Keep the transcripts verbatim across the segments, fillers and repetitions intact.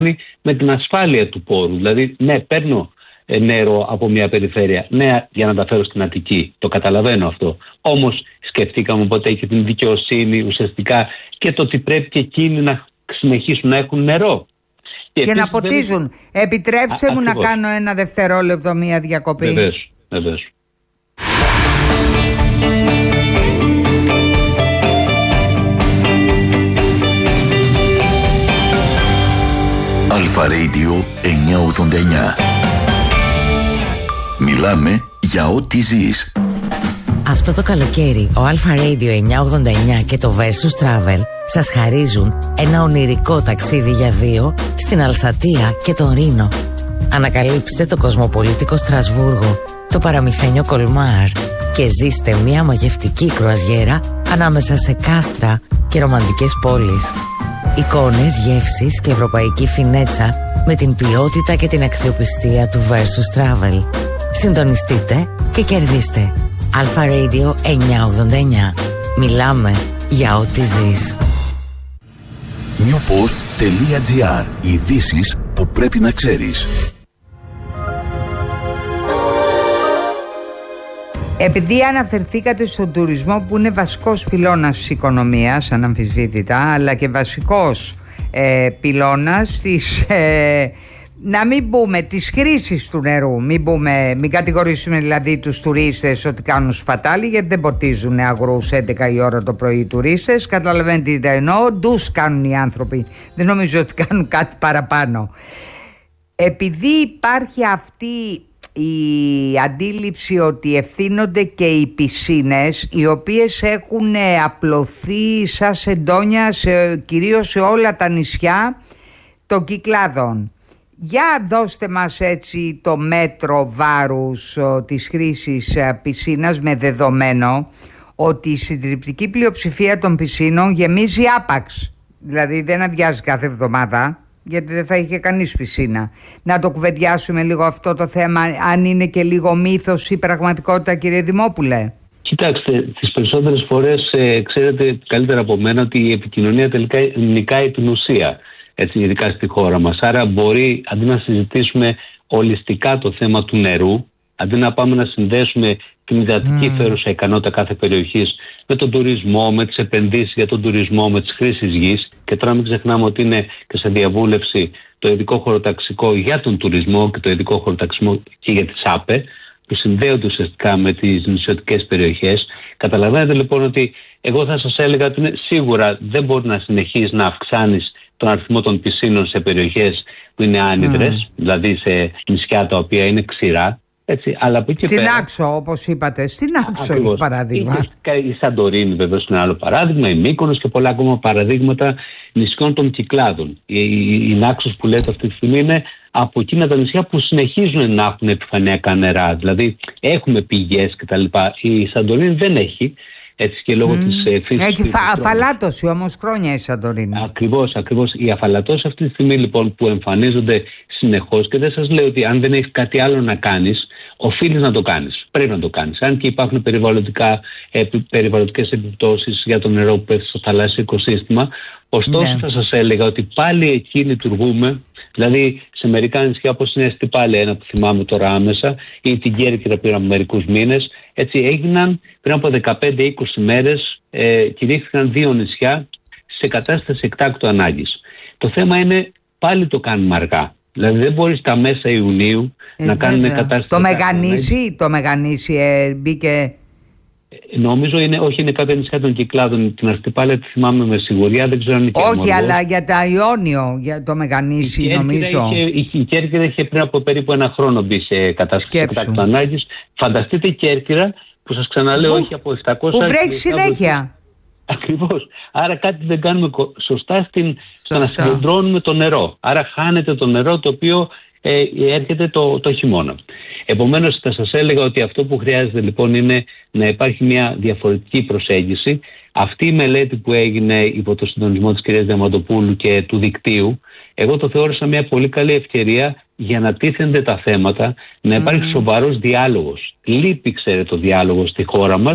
με την ασφάλεια του πόρου. Δηλαδή, ναι, παίρνω νερό από μια περιφέρεια, ναι, για να τα φέρω στην Αττική. Το καταλαβαίνω αυτό. Όμως σκεφτήκαμε ποτέ και την δικαιοσύνη ουσιαστικά και το ότι πρέπει και εκείνοι να συνεχίσουν να έχουν νερό. Και, και να ποτίζουν. Δεν... Επιτρέψτε Α, μου ακριβώς. να κάνω ένα δευτερόλεπτο μία διακοπή. Βεβαίως, βεβαίως. Αλφα Radio εννιακόσια ογδόντα εννιά. Μιλάμε για ό,τι ζεις. Αυτό το καλοκαίρι ο Αλφα Radio εννιακόσια ογδόντα εννιά και το Versus Travel σας χαρίζουν ένα ονειρικό ταξίδι για δύο στην Αλσατία και τον Ρήνο. Ανακαλύψτε το κοσμοπολίτικο Στρασβούργο, το παραμυθένιο Κολμάρ και ζήστε μια μαγευτική κρουαζιέρα ανάμεσα σε κάστρα και ρομαντικές πόλεις. Εικόνες, γεύσεις και ευρωπαϊκή φινέτσα με την ποιότητα και την αξιοπιστία του Versus Travel. Συντονιστείτε και κερδίστε. Αλφα Radio εννιακόσια ογδόντα εννιά. Μιλάμε για ό,τι ζεις. newpost.gr. Ειδήσεις που πρέπει να ξέρεις. Επειδή αναφερθήκατε στον τουρισμό που είναι βασικός πυλώνας της οικονομίας, αναμφισβήτητα, αλλά και βασικός ε, πυλώνας της, ε, να μην πούμε της χρήσης του νερού, μην, πούμε, μην κατηγορήσουμε δηλαδή τους τουρίστες ότι κάνουν σπατάλη, γιατί δεν ποτίζουν αγρούς έντεκα η ώρα το πρωί οι τουρίστες, καταλαβαίνετε τι εννοώ, ντους κάνουν οι άνθρωποι, δεν νομίζω ότι κάνουν κάτι παραπάνω. Επειδή υπάρχει αυτή η αντίληψη ότι ευθύνονται και οι πισίνες, οι οποίες έχουν απλωθεί σαν σεντόνια σε, κυρίως σε όλα τα νησιά των Κυκλάδων. Για δώστε μας έτσι το μέτρο βάρους ο, της χρήσης α, πισίνας, με δεδομένο ότι η συντριπτική πλειοψηφία των πισίνων γεμίζει άπαξ. Δηλαδή δεν αδειάζει κάθε εβδομάδα, γιατί δεν θα είχε κανείς πισίνα. Να το κουβεντιάσουμε λίγο αυτό το θέμα, αν είναι και λίγο μύθος ή πραγματικότητα, κύριε Δημόπουλε. Κοιτάξτε, τις περισσότερες φορές ε, ξέρετε καλύτερα από μένα ότι η επικοινωνία τελικά νικάει την ουσία, έτσι, ειδικά στη χώρα μας. Άρα μπορεί, αντί να συζητήσουμε ολιστικά το θέμα του νερού, αντί να πάμε να συνδέσουμε την υδατική mm. φέρουσα ικανότητα κάθε περιοχής με τον τουρισμό, με τις επενδύσεις για τον τουρισμό, με τις χρήσεις γης, και τώρα μην ξεχνάμε ότι είναι και σε διαβούλευση το ειδικό χωροταξικό για τον τουρισμό και το ειδικό χωροταξικό και για τις ΑΠΕ, που συνδέονται ουσιαστικά με τις νησιωτικές περιοχές. Καταλαβαίνετε λοιπόν ότι εγώ θα σας έλεγα ότι είναι, σίγουρα δεν μπορεί να συνεχίσει να αυξάνεις τον αριθμό των πισίνων σε περιοχές που είναι άνυδρες, mm. δηλαδή σε νησιά τα οποία είναι ξηρά. Έτσι, αλλά από εκεί στην πέρα, Άξο, όπως είπατε, στην Άξο για παράδειγμα. Η, η Σαντορίνη βεβαίως είναι άλλο παράδειγμα, η Μύκονος και πολλά ακόμα παραδείγματα νησιών των Κυκλάδων. Η, η, η Νάξος που λέτε αυτή τη στιγμή είναι από εκείνα τα νησιά που συνεχίζουν να έχουν επιφανειακά νερά. Δηλαδή έχουμε πηγές κτλ. Η Σαντορίνη δεν έχει. Έτσι και λόγω mm. της ε, φύσης. Έχει φα, αφαλάτωση όμως χρόνια η Σαντορίνη. Ακριβώς, ακριβώς. Η αφαλατώση αυτή τη στιγμή λοιπόν που εμφανίζονται συνεχώς, και δεν σας λέω ότι αν δεν έχεις κάτι άλλο να κάνεις, οφείλεις να το κάνεις. Πρέπει να το κάνεις. Αν και υπάρχουν περιβαλλοντικά, επι, περιβαλλοντικές επιπτώσεις για το νερό που πέφτει στο θαλάσσιο οικοσύστημα, ωστόσο ναι. θα σας έλεγα ότι πάλι εκεί λειτουργούμε. Δηλαδή σε μερικά νησιά όπως είναι στη Πάλι, ένα που θυμάμαι τώρα άμεσα, ή την Κέρκυρα πριν από μερικούς μήνες, έτσι έγιναν πριν από δεκαπέντε είκοσι μέρες, ε, κηρύχθηκαν δύο νησιά σε κατάσταση εκτάκτου ανάγκης. Το θέμα είναι πάλι το κάνουμε αργά. Δηλαδή δεν μπορεί στα μέσα Ιουνίου ε, να κάνουμε κατάσταση. Το Μεγανήσι, το Μεγανήσι ε, μπήκε. Νομίζω είναι, όχι, είναι κάποια νησιά των Κυκλάδων. Την Αστυπάλαια τη θυμάμαι με σιγουριά, δεν ξέρω αν είναι. Όχι, Μοργό. Αλλά για τα Ιόνιο, για το Μεγανήσι, νομίζω. Είχε, η Κέρκυρα είχε πριν από περίπου ένα χρόνο μπει σε κατάσταση εκτάκτου ανάγκης. Φανταστείτε η Κέρκυρα που σας ξαναλέω, όχι από επτακόσια. Που βρέχει συνέχεια. Ακριβώς. Άρα κάτι δεν κάνουμε σωστά στην, στο να συγκεντρώνουμε το νερό. Άρα χάνεται το νερό το οποίο ε, έρχεται το, το χειμώνα. Επομένως θα σας έλεγα ότι αυτό που χρειάζεται λοιπόν είναι να υπάρχει μια διαφορετική προσέγγιση. Αυτή η μελέτη που έγινε υπό το συντονισμό της κυρίας Διαμαντοπούλου και του δικτύου, εγώ το θεώρησα μια πολύ καλή ευκαιρία για να τίθενται τα θέματα, να υπάρχει mm. σοβαρός διάλογος. Λείπει, ξέρετε, το διάλογο στη χώρα μας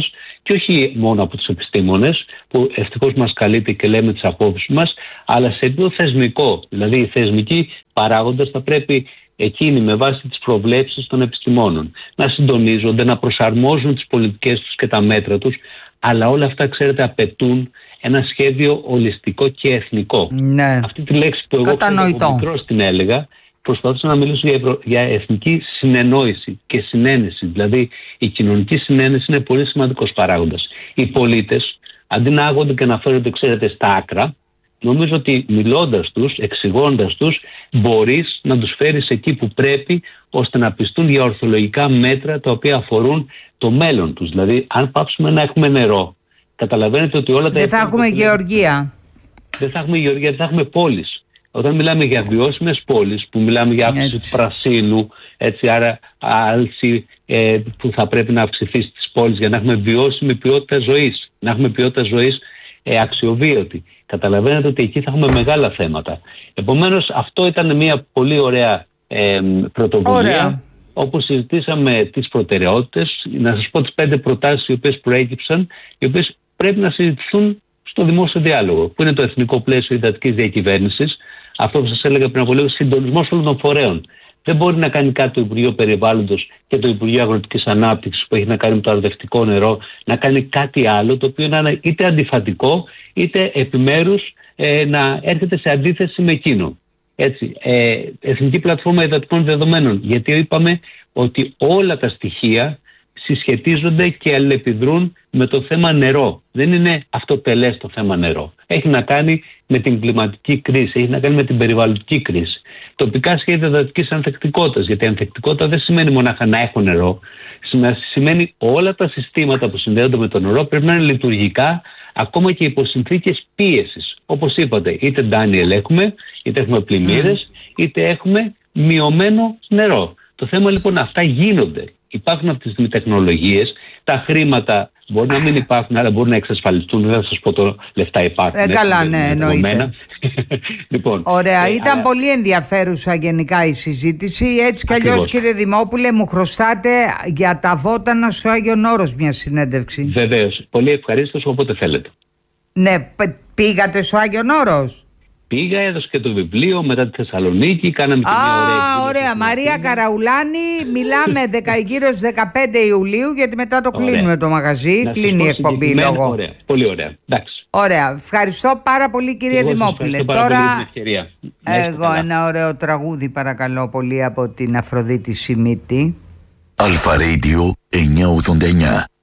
και όχι μόνο από τους επιστήμονες που ευτυχώς μας καλείται και λέμε τις απόψεις μας, αλλά σε επίπεδο θεσμικό. Δηλαδή οι θεσμικοί παράγοντες θα πρέπει εκείνοι με βάση τις προβλέψεις των επιστημόνων να συντονίζονται, να προσαρμόζουν τις πολιτικές τους και τα μέτρα τους, αλλά όλα αυτά, ξέρετε, απαιτούν ένα σχέδιο ολιστικό και εθνικό. Ναι. Αυτή τη λέξη που εγώ από μικρός την έλεγα, προσπαθούσα να μιλήσω για, ευρω... για εθνική συνεννόηση και συνένεση. Δηλαδή η κοινωνική συνένεση είναι πολύ σημαντικός παράγοντας. Οι πολίτες, αντί να άγονται και να φέρονται, ξέρετε, στα άκρα, νομίζω ότι μιλώντας τους, εξηγώντας τους, μπορείς να τους φέρεις εκεί που πρέπει, ώστε να πιστούν για ορθολογικά μέτρα τα οποία αφορούν το μέλλον τους. Δηλαδή, αν πάψουμε να έχουμε νερό, καταλαβαίνετε ότι όλα τα... Δεν θα έχουμε γεωργία. Δεν θα έχουμε γεωργία, δεν θα έχουμε πόλεις. Όταν μιλάμε για βιώσιμες πόλεις, που μιλάμε για αύξηση του πρασίνου, έτσι, άρα άλση ε, που θα πρέπει να αυξηθεί στις πόλεις για να έχουμε βιώσιμη ποιότητα ζωής, να έχουμε ποιότητα ζωής ε, αξιοβίωτη. Καταλαβαίνετε ότι εκεί θα έχουμε μεγάλα θέματα. Επομένως, αυτό ήταν μια πολύ ωραία ε, πρωτοβουλία, ωραία, όπου συζητήσαμε τις προτεραιότητες. Να σας πω τις πέντε προτάσεις οι οποίες προέκυψαν, οι οποίες πρέπει να συζητηθούν στο δημόσιο διάλογο, που είναι το εθνικό πλαίσιο υδατικής διακυβέρνησης. Αυτό που σας έλεγα πριν από λίγο, συντονισμός όλων των φορέων. Δεν μπορεί να κάνει κάτι το Υπουργείο Περιβάλλοντος και το Υπουργείο Αγροτικής Ανάπτυξης που έχει να κάνει με το αρδευτικό νερό, να κάνει κάτι άλλο το οποίο να είναι είτε αντιφατικό είτε επιμέρους ε, να έρχεται σε αντίθεση με εκείνο. Έτσι, ε, Εθνική Πλατφόρμα Υδατικών Δεδομένων, γιατί είπαμε ότι όλα τα στοιχεία συσχετίζονται και αλληλεπιδρούν με το θέμα νερό. Δεν είναι αυτοτελές το θέμα νερό. Έχει να κάνει με την κλιματική κρίση, έχει να κάνει με την περιβαλλοντική κρίση. Τοπικά σχέδια υδατικής ανθεκτικότητας, γιατί η ανθεκτικότητα δεν σημαίνει μονάχα να έχω νερό, σημαίνει όλα τα συστήματα που συνδέονται με το νερό πρέπει να είναι λειτουργικά, ακόμα και υπό συνθήκες πίεσης. Όπως είπατε, είτε ντάνιελ έχουμε, είτε έχουμε πλημμύρες, είτε έχουμε μειωμένο νερό. Το θέμα λοιπόν, αυτά γίνονται. Υπάρχουν αυτές τις τεχνολογίες, τα χρήματα μπορεί να μην υπάρχουν, αλλά μπορούν να εξασφαλιστούν. Δεν θα σας πω το λεφτά υπάρχουν. Ε, καλά, ναι, εννοείται. Λοιπόν, ωραία, ε, ήταν αλλά... πολύ ενδιαφέρουσα γενικά η συζήτηση. Έτσι κι αλλιώς, κύριε Δημόπουλε, μου χρωστάτε για τα βότανα στο Άγιον Όρος μια συνέντευξη. Βεβαίως, πολύ ευχαρίστως, όποτε θέλετε. Ναι, πήγατε στο Άγιον Όρος? Πήγα, έδωσε και το βιβλίο, μετά τη Θεσσαλονίκη, κάναμε και μια ωραία... Α, ωραία. Μαρία Καραουλάνη, μιλάμε γύρω στις δεκαπέντε Ιουλίου, γιατί μετά το ωραία. Κλείνουμε το μαγαζί, να κλείνει η εκπομπή λόγω. Ωραία, πολύ ωραία. Εντάξει. Ωραία. Ευχαριστώ πάρα πολύ, κύριε εγώ Δημόπουλε. Τώρα, πολύ την ευκαιρία. Εγώ ένα ωραίο τραγούδι, παρακαλώ πολύ, από την Αφροδίτη Σιμίτη. Αλφα Radio εννιακόσια ογδόντα εννιά.